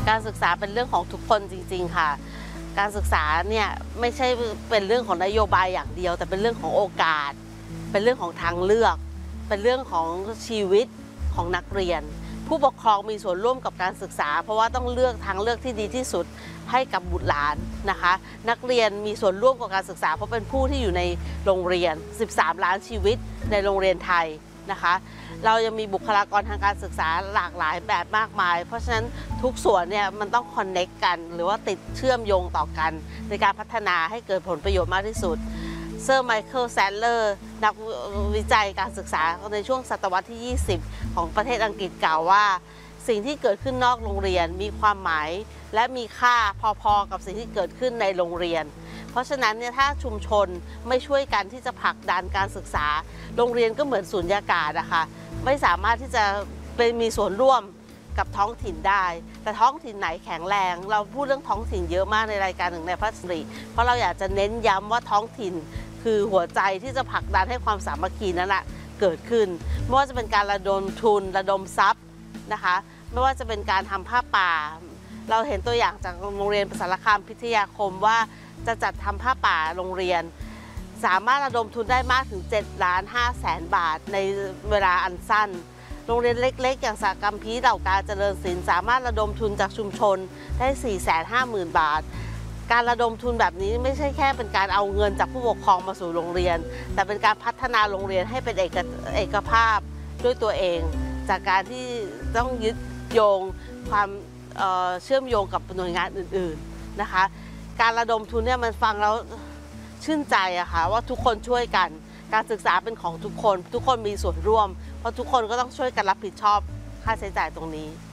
การศึกษาเป็นเรื่องของทุกคนจริงๆค่ะการศึกษาเนี่ยไม่ใช่เป็นเรื่องของนโยบายอย่างเดียวแต่เป็นเรื่องของโอกาสเป็นเรื่องของทางเลือกเป็นเรื่องของชีวิตของนักเรียนผู้ปกครองมีส่วนร่วมกับการศึกษาเพราะว่าต้องเลือกทางเลือกที่ดีที่สุดให้กับบุตรหลานนะคะนักเรียนมีส่วนร่วมกับการศึกษาเพราะเป็นผู้ที่อยู่ในโรงเรียน13ล้านชีวิตในโรงเรียนไทยนะคะเรายังมีบุคลากรทางการศึกษาหลากหลายแบบมากมายเพราะฉะนั้นทุกส่วนเนี่ยมันต้องคอนเน็กกันหรือว่าติดเชื่อมโยงต่อกันในการพัฒนาให้เกิดผลประโยชน์มากที่สุดเซอร์ไมเคิลแซนเลอร์นักวิจัยการศึกษาในช่วงศตวรรษที่ 20 ของประเทศอังกฤษกล่าวว่าสิ่งที่เกิดขึ้นนอกโรงเรียนมีความหมายและมีค่าพอๆกับสิ่งที่เกิดขึ้นในโรงเรียนเพราะฉะนั้นเนี่ยถ้าชุมชนไม่ช่วยกันที่จะผลักดันการศึกษาโรงเรียนก็เหมือนสุญญากาศนะคะไม่สามารถที่จะเป็นมีส่วนร่วมกับท้องถิ่นได้แต่ท้องถิ่นไหนแข็งแรงเราพูดเรื่องท้องถิ่นเยอะมากในรายการหนึ่งในพระสตรีเพราะเราอยากจะเน้นย้ำว่าท้องถิ่นคือหัวใจที่จะผลักดันให้ความสามัคคีนั้นเกิดขึ้นไม่ว่าจะเป็นการระดมทุนระดมทรัพย์นะคะไม่ว่าจะเป็นการทำผ้าป่าเราเห็นตัวอย่างจากโรงเรียนสารคามพิทยาคมว่าจะจัดทำผ้าป่าโรงเรียนสามารถระดมทุนได้มากถึง7,500,000 บาทในเวลาอันสั้นโรงเรียนเล็กๆอย่างสระกัมพีเหล่ากาเจริญศิลป์สามารถระดมทุนจากชุมชนได้ 450,000 บาทการระดมทุนแบบนี้ไม่ใช่แค่เป็นการเอาเงินจากผู้ปกครองมาสู่โรงเรียนแต่เป็นการพัฒนาโรงเรียนให้เป็นเอกภาพด้วยตัวเองจากการที่ต้องยึดโยงความเชื่อมโยงกับหน่วยงานอื่นๆนะคะการระดมทุนเนี่ยมันฟังแล้วชื่นใจอะค่ะว่าทุกคนช่วยกันการศึกษาเป็นของทุกคนมีส่วนร่วมเพราะทุกคนก็ต้องช่วยกันรับผิดชอบค่าใช้จ่ายตรงนี้